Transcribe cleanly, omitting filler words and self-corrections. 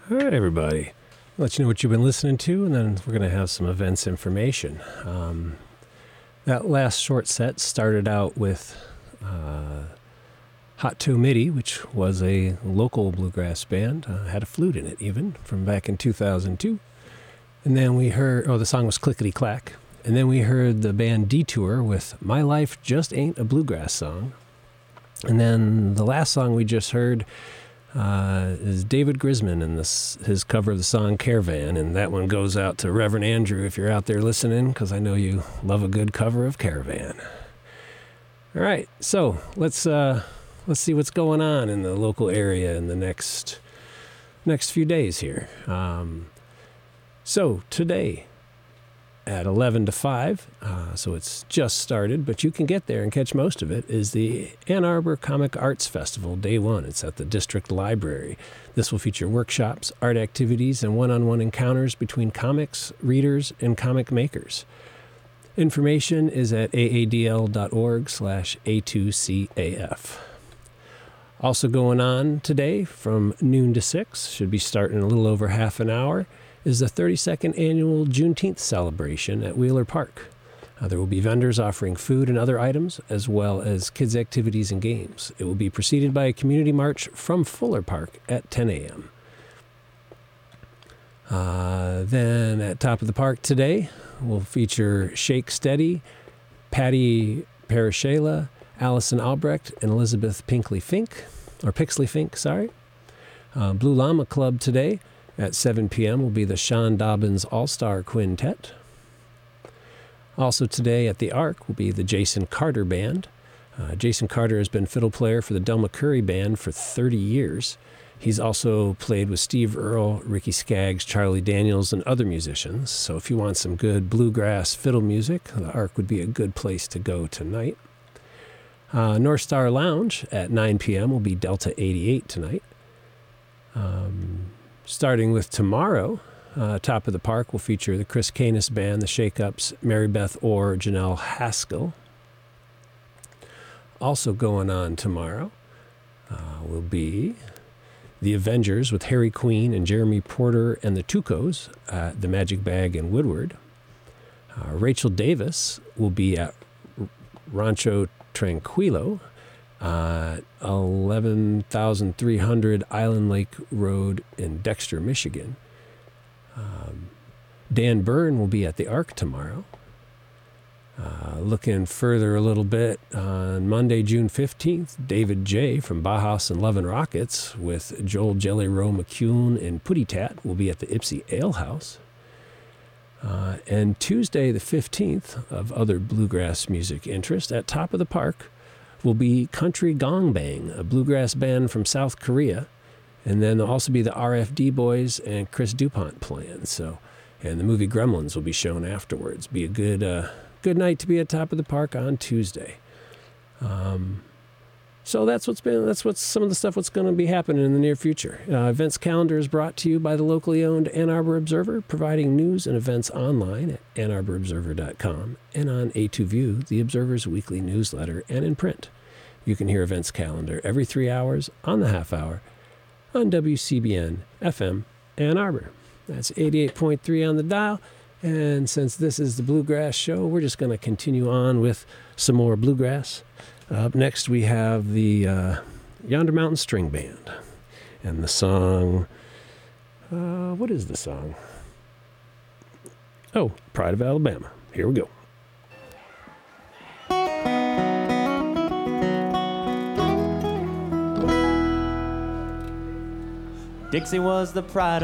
All right, everybody. I'll let you know what you've been listening to, and then we're going to have some events information. That last short set started out with Hot Toe Midi, which was a local bluegrass band, had a flute in it even, from back in 2002. And then we heard, the song was Clickety Clack. And then we heard the band Detour with My Life Just Ain't a Bluegrass Song. And then the last song we just heard is David Grisman and his cover of the song Caravan. And that one goes out to Reverend Andrew if you're out there listening, because I know you love a good cover of Caravan. All right, so let's see what's going on in the local area in the next few days here. So today at 11 to 5, so it's just started, but you can get there and catch most of it, is the Ann Arbor Comic Arts Festival, Day 1. It's at the District Library. This will feature workshops, art activities, and one-on-one encounters between comics, readers, and comic makers. Information is at aadl.org/A2CAF. Also going on today from noon to 6, should be starting in a little over half an hour, is the 32nd annual Juneteenth celebration at Wheeler Park. There will be vendors offering food and other items, as well as kids' activities and games. It will be preceded by a community march from Fuller Park at 10 a.m. Then at Top of the Park today, we'll feature Shake Steady, Patty Parashela, Allison Albrecht, and Elizabeth Pixley Fink. Blue Llama Club today at 7 p.m. will be the Sean Dobbins All-Star Quintet. Also today at the Ark will be the Jason Carter Band. Jason Carter has been fiddle player for the Del McCoury Band for 30 years. He's also played with Steve Earle, Ricky Skaggs, Charlie Daniels, and other musicians. So if you want some good bluegrass fiddle music, the Ark would be a good place to go tonight. North Star Lounge at 9 p.m. will be Delta 88 tonight. Starting with tomorrow, Top of the Park will feature the Chris Canis Band, the Shake-Ups, Mary Beth Orr, Janelle Haskell. Also going on tomorrow will be the Avengers with Harry Queen and Jeremy Porter and the Tucos at the Magic Bag in Woodward. Rachel Davis will be at Rancho Tranquilo, 11,300 Island Lake Road in Dexter, Michigan. Dan Byrne will be at the Ark tomorrow. Looking further a little bit, on Monday, June 15th, David J. from Bauhaus and Love and Rockets with Joel Jelly Roll McCune and Putty Tat will be at the Ipsy Ale House. And Tuesday, the 15th, of other bluegrass music interest, at Top of the Park will be Country Gong Bang, a bluegrass band from South Korea. And then there'll also be the RFD Boys and Chris DuPont playing. And the movie Gremlins will be shown afterwards. Be a good night to be at Top of the Park on Tuesday. So that's what's some of the stuff what's going to be happening in the near future. Events calendar is brought to you by the locally owned Ann Arbor Observer, providing news and events online at AnnArborObserver.com and on A2View, the Observer's weekly newsletter, and in print. You can hear events calendar every 3 hours on the half hour on WCBN FM Ann Arbor. That's 88.3 on the dial. And since this is the Bluegrass Show, we're just going to continue on with some more bluegrass. Up next, we have the Yonder Mountain String Band. And the song, what is the song? Oh, Pride of Alabama. Here we go. Dixie was the pride of